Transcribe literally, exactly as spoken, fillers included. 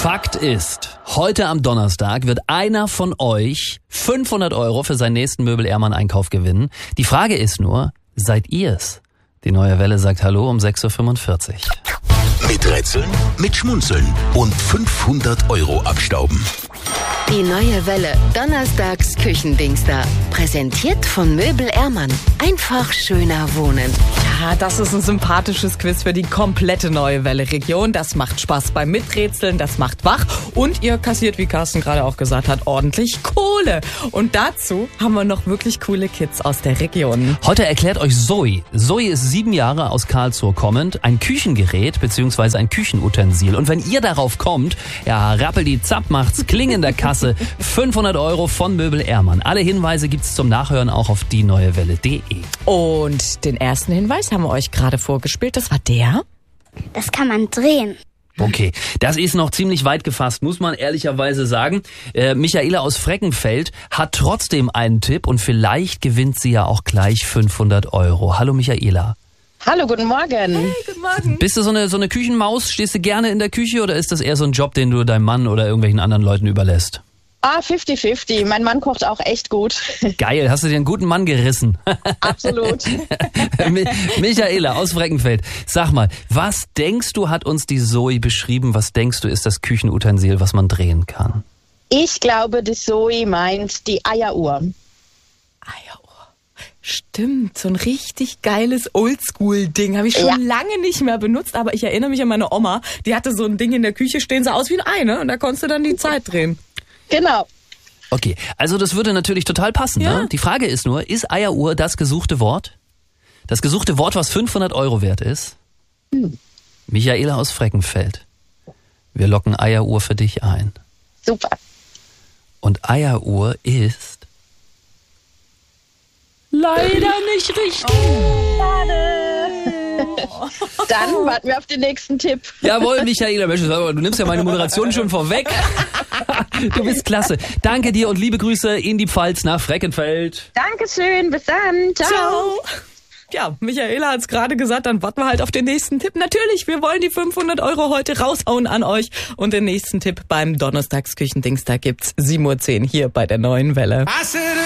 Fakt ist, heute am Donnerstag wird einer von euch fünfhundert Euro für seinen nächsten Möbel-Ehrmann-Einkauf gewinnen. Die Frage ist nur, seid ihr's? Die neue Welle sagt Hallo um sechs Uhr fünfundvierzig. Mit Rätseln, mit Schmunzeln und fünfhundert Euro abstauben. Die neue Welle, donnerstags Küchendienster. Präsentiert von Möbel Ehrmann. Einfach schöner wohnen. Ja, das ist ein sympathisches Quiz für die komplette neue Welle-Region. Das macht Spaß beim Miträtseln, das macht wach. Und ihr kassiert, wie Carsten gerade auch gesagt hat, ordentlich Kohle. Und dazu haben wir noch wirklich coole Kids aus der Region. Heute erklärt euch Zoe. Zoe ist sieben Jahre aus Karlsruhe kommend. Ein Küchengerät bzw. ein Küchenutensil. Und wenn ihr darauf kommt, ja, rappeldi zapp macht's, Kling in der Kasse. fünfhundert Euro von Möbel Ehrmann. Alle Hinweise gibt's zum Nachhören auch auf die neue welle punkt de. Und den ersten Hinweis haben wir euch gerade vorgespielt. Das war der. Das kann man drehen. Okay, das ist noch ziemlich weit gefasst, muss man ehrlicherweise sagen. Äh, Michaela aus Freckenfeld hat trotzdem einen Tipp und vielleicht gewinnt sie ja auch gleich fünfhundert Euro. Hallo Michaela. Hallo, guten Morgen. Hey, guten Morgen. Bist du so eine, so eine Küchenmaus? Stehst du gerne in der Küche oder ist das eher so ein Job, den du deinem Mann oder irgendwelchen anderen Leuten überlässt? Ah, fünfzig fünfzig. Mein Mann kocht auch echt gut. Geil, hast du dir einen guten Mann gerissen? Absolut. Michaela aus Freckenfeld, sag mal, was denkst du, hat uns die Zoe beschrieben, was denkst du, ist das Küchenutensil, was man drehen kann? Ich glaube, die Zoe meint die Eieruhr. Eieruhr. Stimmt, so ein richtig geiles Oldschool-Ding. Habe ich schon Ja. lange nicht mehr benutzt, aber ich erinnere mich an meine Oma. Die hatte so ein Ding in der Küche stehen, sah aus wie ein Ei, ne? Und da konntest du dann die Zeit drehen. Genau. Okay, also das würde natürlich total passen. Ja. Ne? Die Frage ist nur, ist Eieruhr das gesuchte Wort? Das gesuchte Wort, was fünfhundert Euro wert ist? Hm. Michaela aus Freckenfeld. Wir locken Eieruhr für dich ein. Super. Und Eieruhr ist leider nicht richtig. Dann warten wir auf den nächsten Tipp. Jawohl, Michaela, Mensch, du nimmst ja meine Moderation schon vorweg. Du bist klasse. Danke dir und liebe Grüße in die Pfalz nach Freckenfeld. Dankeschön, bis dann. Ciao. Ciao. Ja, Michaela hat's gerade gesagt, dann warten wir halt auf den nächsten Tipp. Natürlich, wir wollen die fünfhundert Euro heute raushauen an euch. Und den nächsten Tipp beim Donnerstagsküchendienstag gibt's sieben Uhr zehn hier bei der neuen Welle.